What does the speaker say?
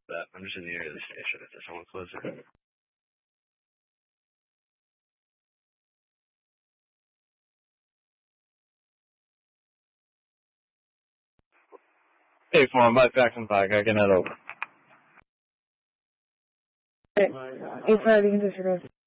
I'm just near the station. Is there someone closer? Hey, Fawn, my Jackson Pike. I can head over. Hey, Fred, you can disregard.